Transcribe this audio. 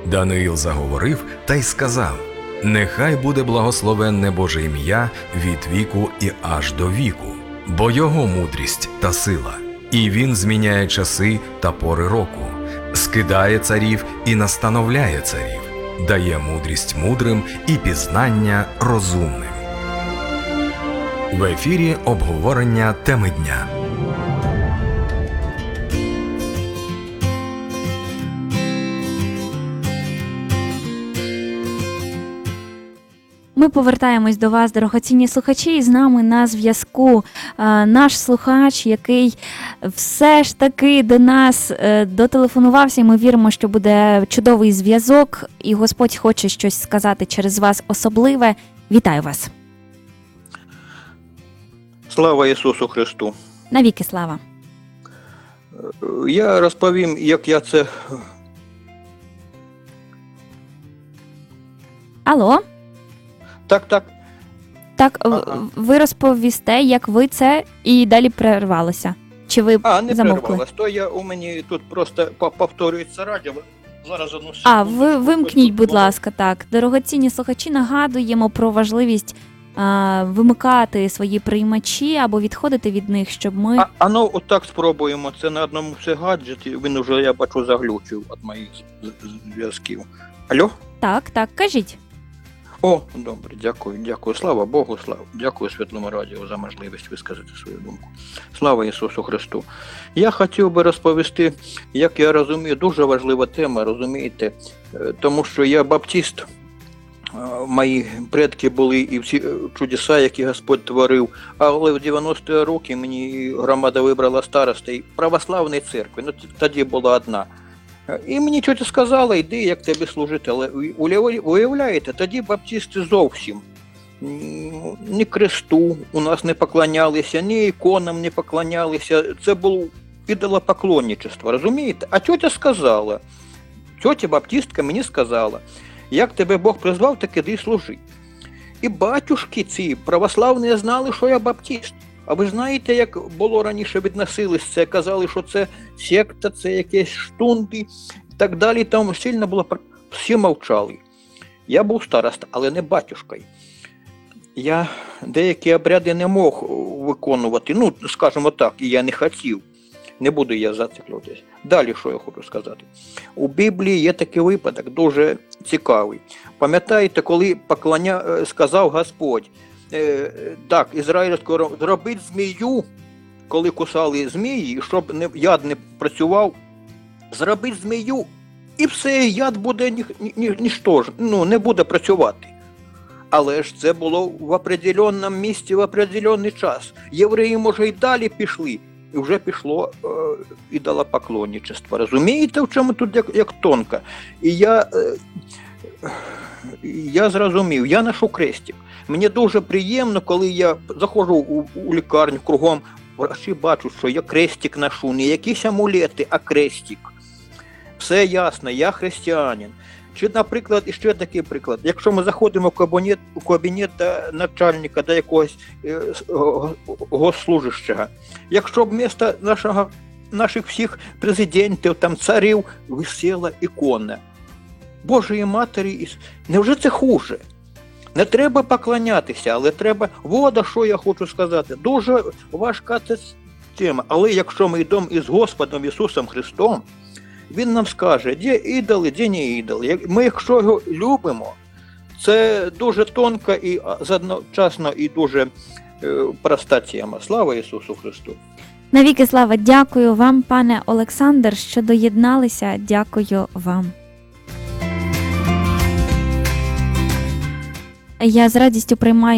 Даниїл заговорив та й сказав: «Нехай буде благословенне Боже ім'я від віку і аж до віку, бо Його мудрість та сила, і Він зміняє часи та пори року, скидає царів і настановляє царів, дає мудрість мудрим і пізнання розумним». В ефірі обговорення теми дня. Ми повертаємось до вас, дорогоцінні слухачі, і з нами на зв'язку наш слухач, який все ж таки до нас дотелефонувався, і ми віримо, що буде чудовий зв'язок, і Господь хоче щось сказати через вас особливе. Вітаю вас. Слава Ісусу Христу! Навіки слава! Я розповім, як я це... Алло? Так. Так, Ага. ви розповісте, як ви це, і далі перервалося. Чи ви Не замовкли? перервалась. То у мені тут просто повторюється радіо. Зараз одну секунду. Ви вимкніть, будь ласка, так. Дорогоцінні слухачі, нагадуємо про важливість вимикати свої приймачі або відходити від них, щоб ми... Отак спробуємо. Це на одному все гаджеті. Він уже, я бачу, заглючив від моїх зв'язків. Алло? Так, кажіть. Добре, дякую. Слава Богу, дякую Світлому Радіо за можливість висказати свою думку. Слава Ісусу Христу. Я хотів би розповісти, як я розумію, дуже важлива тема, розумієте, тому що я баптист, мої предки були і всі чудеса, які Господь творив, але в 90-ті роки мені громада вибрала старостою православної церкви, тоді була одна. І мені щось сказали, йди, як тобі служити. Але уявляєте, тоді баптисти зовсім ні кресту у нас не поклонялися, ні іконам не поклонялися. Це було ідолопоклонничество, розумієте? А тьотя сказала, тьотя баптистка мені сказала, як тебе Бог призвав, так іди служи. І батюшки ці православні знали, що я баптист. А ви знаєте, як було раніше відносились це, казали, що це секта, це якісь штунди і так далі. Там сильно було, всі мовчали. Я був староста, але не батюшкою. Я деякі обряди не мог виконувати, скажімо так, і я не хотів. Не буду я зациклюватися. Далі, що я хочу сказати. У Біблії є такий випадок, дуже цікавий. Пам'ятаєте, коли сказав Господь, так, Ізраїль зробить змію, коли кусали змії, щоб яд не працював, зробить змію, і все, яд буде не буде працювати. Але ж це було в определеному місці, в определенний час. Євреї, може, і далі пішли, і вже пішло ідолопоклонничество. Розумієте, в чому тут як тонко? І я зрозумів, я ношу крестик. Мені дуже приємно, коли я заходжу у лікарню, кругом врачі бачать, що я крестик ношу, не якісь амулети, а крестик. Все ясно, я християнин. Чи, наприклад, і ще такий приклад, якщо ми заходимо в кабінет начальника, до якогось госслужащого, якщо б вмісто наших всіх президентів, там, царів, висіла ікона Божої Матері, невже це хуже? Не треба поклонятися, але треба... що я хочу сказати. Дуже важка ця тема. Але якщо ми йдемо із Господом Ісусом Христом, Він нам скаже, де ідоли, де не ідоли. Ми, якщо його любимо, це дуже тонка і одночасно і дуже проста тема. Слава Ісусу Христу! Навіки слава! Дякую вам, пане Олександр, що доєдналися. Дякую вам. Я з радістю приймаю